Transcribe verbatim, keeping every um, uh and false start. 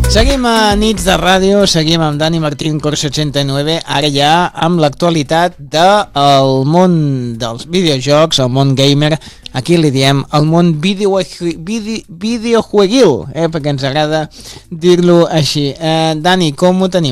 Seguim a Nits de Ràdio, seguim amb Dani Martín, Corsa ochenta y nueve, ara ja amb l'actualitat del món dels videojocs, el món gamer, aquí li diem el món video, video, videojueguil, eh, perquè ens agrada dir-lo així. Eh, Dani, com ho tenim?